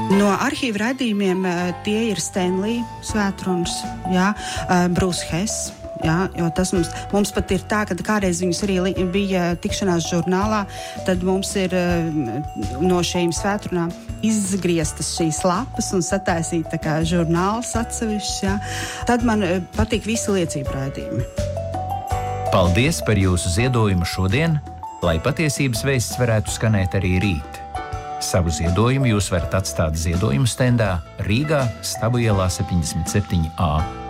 No arhīva raidījumiem tie ir Stanley svētrunas, Bruce Hess. Jā, jo tas mums pat ir tā, ka kādreiz viņus arī bija tikšanās žurnālā, tad mums ir no šīm svētrunām izgrieztas šīs lapas un sataisīt tā kā žurnāls atsevišķs. Jā. Tad man patīk visi liecību raidījumi. Paldies par jūsu ziedojumu šodien, lai patiesības vēsts varētu skanēt arī rīt. Savu ziedojumu jūs varat atstāt ziedojumu stendā Rīgā, Stabu ielā 77A.